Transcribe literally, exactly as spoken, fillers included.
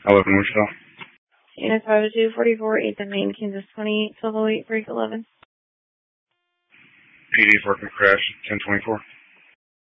eleven Wichita. Unit five oh two forty-four, eight to Main, Kansas twenty-eight, twelve oh eight, break eleven. P D for crash ten twenty-four.